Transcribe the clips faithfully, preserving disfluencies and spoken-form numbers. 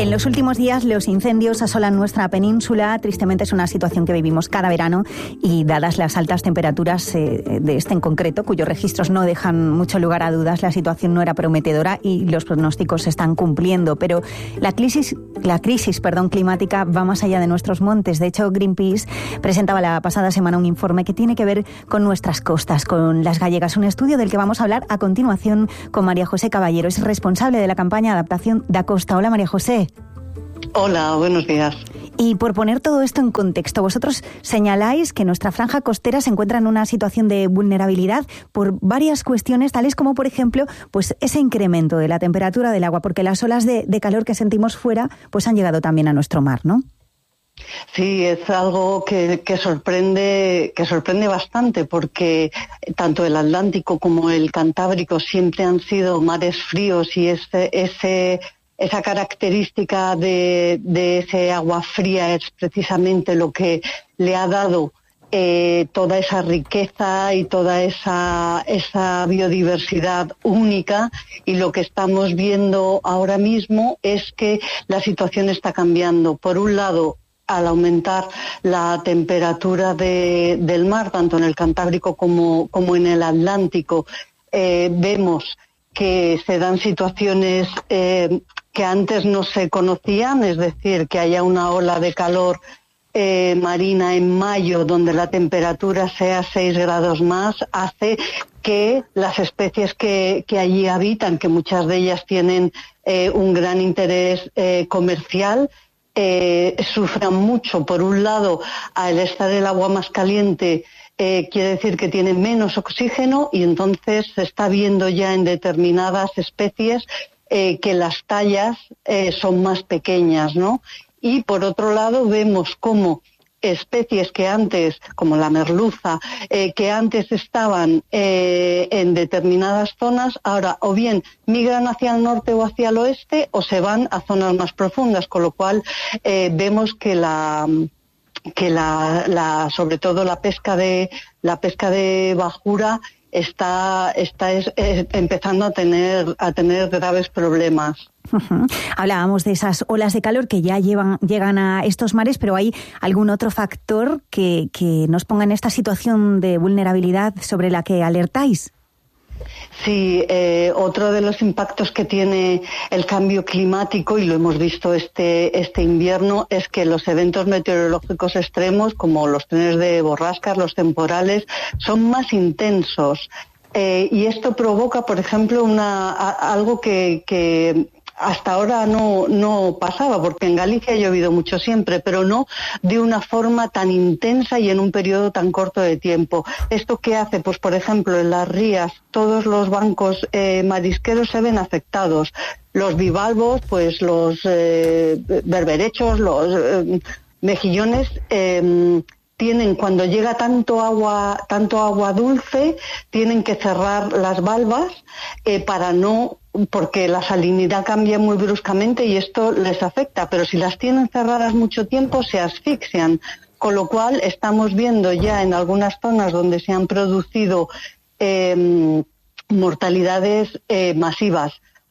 En los últimos días los incendios asolan nuestra península. Tristemente es una situación que vivimos cada verano y dadas las altas temperaturas eh, de este en concreto, cuyos registros no dejan mucho lugar a dudas, la situación no era prometedora y los pronósticos se están cumpliendo. Pero la crisis, la crisis perdón, climática va más allá de nuestros montes. De hecho, Greenpeace presentaba la pasada semana un informe que tiene que ver con nuestras costas, con las gallegas. Un estudio del que vamos a hablar a continuación con María José Caballero. Es responsable de la campaña Adaptación da Costa. Hola, María José. Hola, buenos días. Y por poner todo esto en contexto, vosotros señaláis que nuestra franja costera se encuentra en una situación de vulnerabilidad por varias cuestiones, tales como, por ejemplo, pues ese incremento de la temperatura del agua, porque las olas de, de calor que sentimos fuera pues han llegado también a nuestro mar, ¿no? Sí, es algo que, que sorprende, que sorprende bastante, porque tanto el Atlántico como el Cantábrico siempre han sido mares fríos y ese, ese esa característica de, de ese agua fría es precisamente lo que le ha dado eh, toda esa riqueza y toda esa, esa biodiversidad única, y lo que estamos viendo ahora mismo es que la situación está cambiando. Por un lado, al aumentar la temperatura de, del mar, tanto en el Cantábrico como, como en el Atlántico, eh, vemos que se dan situaciones eh, que antes no se conocían, es decir, que haya una ola de calor eh, marina en mayo donde la temperatura sea seis grados más, hace que las especies que, que allí habitan, que muchas de ellas tienen eh, un gran interés eh, comercial, eh, sufran mucho. Por un lado, al estar el agua más caliente, Eh, quiere decir que tiene menos oxígeno, y entonces se está viendo ya en determinadas especies eh, que las tallas eh, son más pequeñas, ¿no? Y por otro lado vemos cómo especies que antes, como la merluza, eh, que antes estaban eh, en determinadas zonas, ahora o bien migran hacia el norte o hacia el oeste o se van a zonas más profundas, con lo cual eh, vemos que la... que la, la sobre todo la pesca de la pesca de bajura está está es, es, empezando a tener a tener graves problemas. Uh-huh. Hablábamos de esas olas de calor que ya llevan llegan a estos mares, pero ¿hay algún otro factor que, que nos ponga en esta situación de vulnerabilidad sobre la que alertáis? Sí, eh, otro de los impactos que tiene el cambio climático, y lo hemos visto este, este invierno, es que los eventos meteorológicos extremos, como los trenes de borrascas, los temporales, son más intensos. Eh, y esto provoca, por ejemplo, una, a, algo que... que hasta ahora no, no pasaba, porque en Galicia ha llovido mucho siempre, pero no de una forma tan intensa y en un periodo tan corto de tiempo. ¿Esto qué hace? Pues, por ejemplo, en las rías todos los bancos eh, marisqueros se ven afectados. Los bivalvos, pues los eh, berberechos, los eh, mejillones... Eh, tienen, cuando llega tanto agua, tanto agua dulce, tienen que cerrar las valvas eh, para no, porque la salinidad cambia muy bruscamente y esto les afecta, pero si las tienen cerradas mucho tiempo se asfixian, con lo cual estamos viendo ya en algunas zonas donde se han producido eh, mortalidades eh, masivas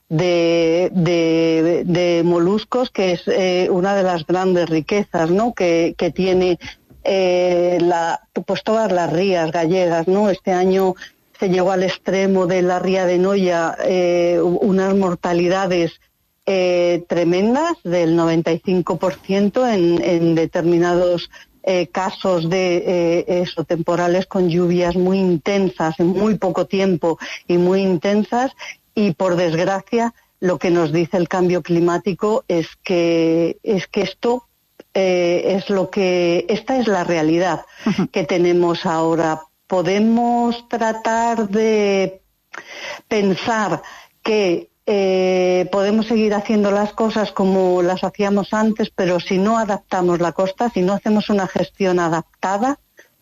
de, de, de moluscos, que es eh, una de las grandes riquezas, ¿no?, que, que tiene Eh, la, pues todas las rías gallegas, ¿no? Este año se llegó al extremo de la ría de Noia, eh, unas mortalidades eh, tremendas del noventa y cinco por ciento en, en determinados eh, casos de eh, eso, temporales con lluvias muy intensas en muy poco tiempo y muy intensas, y por desgracia lo que nos dice el cambio climático es que es que esto Eh, es lo que esta es la realidad uh-huh. que tenemos ahora. Podemos tratar de pensar que eh, podemos seguir haciendo las cosas como las hacíamos antes, pero si no adaptamos la costa, si no hacemos una gestión adaptada,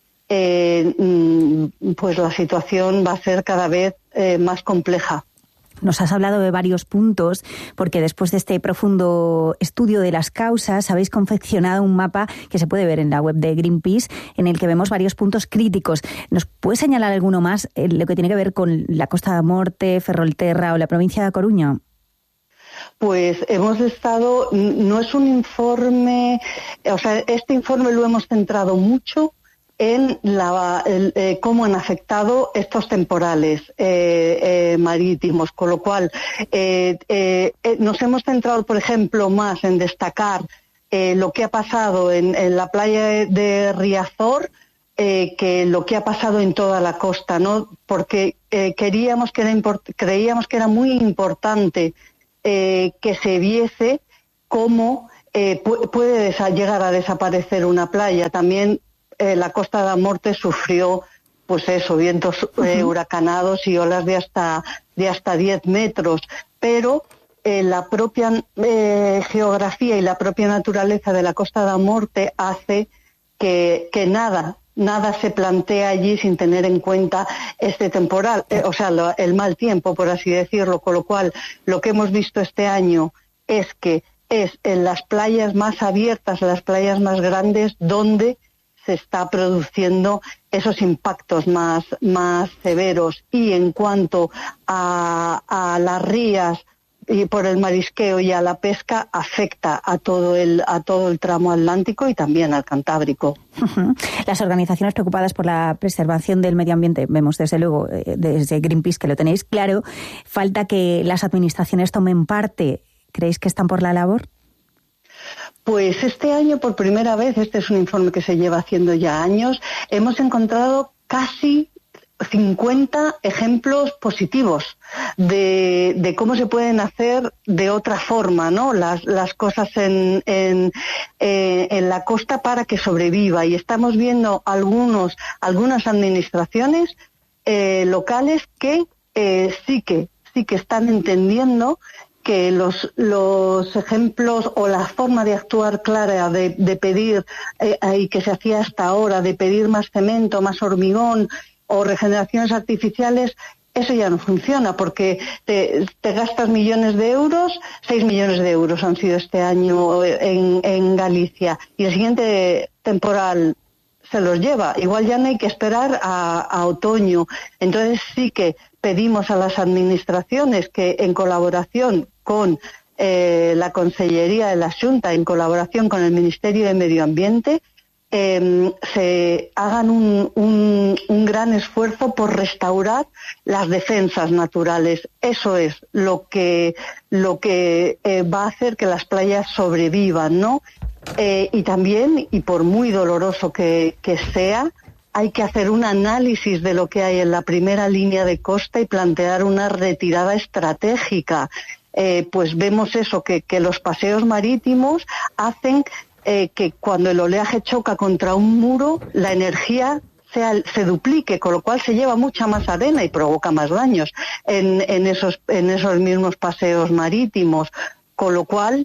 eh, pues la situación va a ser cada vez eh, más compleja. Nos has hablado de varios puntos, porque después de este profundo estudio de las causas habéis confeccionado un mapa que se puede ver en la web de Greenpeace, en el que vemos varios puntos críticos. ¿Nos puedes señalar alguno más, eh, lo que tiene que ver con la Costa da Morte, Ferrolterra o la provincia de A Coruña? Pues hemos estado, no es un informe, o sea, este informe lo hemos centrado mucho en la, el, eh, cómo han afectado estos temporales eh, eh, marítimos, con lo cual eh, eh, eh, nos hemos centrado, por ejemplo, más en destacar eh, lo que ha pasado en, en la playa de, de Riazor eh, que lo que ha pasado en toda la costa, ¿no? Porque eh, queríamos que era import- creíamos que era muy importante eh, que se viese cómo eh, pu- puede desa- llegar a desaparecer una playa. También Eh, la Costa da Morte sufrió, pues eso, vientos eh, huracanados y olas de hasta de hasta diez metros, pero eh, la propia eh, geografía y la propia naturaleza de la Costa da Morte hace que, que nada, nada se plantea allí sin tener en cuenta este temporal, eh, o sea, lo, el mal tiempo, por así decirlo, con lo cual lo que hemos visto este año es que es en las playas más abiertas, las playas más grandes, donde se está produciendo esos impactos más, más severos. Y en cuanto a, a las rías y por el marisqueo y a la pesca, afecta a todo el, a todo el tramo atlántico y también al Cantábrico. Uh-huh. Las organizaciones preocupadas por la preservación del medio ambiente, vemos desde luego eh, desde Greenpeace que lo tenéis claro, falta que las administraciones tomen parte. ¿Creéis que están por la labor? Pues este año, por primera vez, este es un informe que se lleva haciendo ya años, hemos encontrado casi cincuenta ejemplos positivos de, de cómo se pueden hacer de otra forma, ¿no? Las, las cosas en, en, eh, en la costa para que sobreviva. Y estamos viendo algunos, algunas administraciones eh, locales que eh, sí que sí que están entendiendo que los, los ejemplos o la forma de actuar clara de, de pedir, eh, y que se hacía hasta ahora, de pedir más cemento, más hormigón o regeneraciones artificiales, eso ya no funciona porque te, te gastas millones de euros, seis millones de euros han sido este año en, en Galicia, y el siguiente temporal se los lleva. Igual ya no hay que esperar a, a otoño. Entonces sí que pedimos a las administraciones que en colaboración con eh, la Consellería de la Xunta, en colaboración con el Ministerio de Medio Ambiente, eh, se hagan un, un, un gran esfuerzo por restaurar las defensas naturales. Eso es lo que, lo que eh, va a hacer que las playas sobrevivan, ¿no? Eh, y también, y por muy doloroso que, que sea, hay que hacer un análisis de lo que hay en la primera línea de costa y plantear una retirada estratégica. Eh, pues vemos eso, que, que los paseos marítimos hacen eh, que cuando el oleaje choca contra un muro, la energía sea, se duplique, con lo cual se lleva mucha más arena y provoca más daños en, en, esos, en esos mismos paseos marítimos. Con lo cual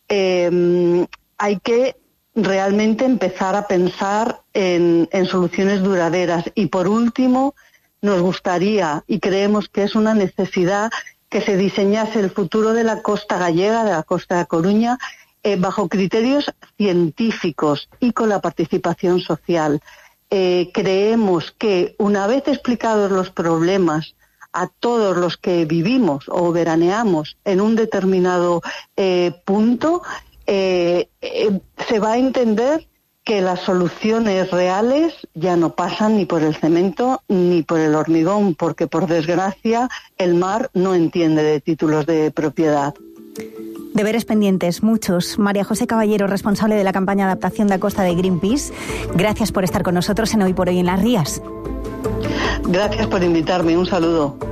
eh, hay que realmente empezar a pensar en, en soluciones duraderas. Y por último, nos gustaría, y creemos que es una necesidad, que se diseñase el futuro de la costa gallega, de la costa de Coruña, eh, bajo criterios científicos y con la participación social. Eh, creemos que una vez explicados los problemas a todos los que vivimos o veraneamos en un determinado eh, punto, Eh, eh, se va a entender que las soluciones reales ya no pasan ni por el cemento ni por el hormigón, porque por desgracia el mar no entiende de títulos de propiedad. Deberes pendientes, muchos. María José Caballero, responsable de la campaña de adaptación de Costa de Greenpeace, gracias por estar con nosotros en Hoy por Hoy en Las Rías. Gracias por invitarme, un saludo.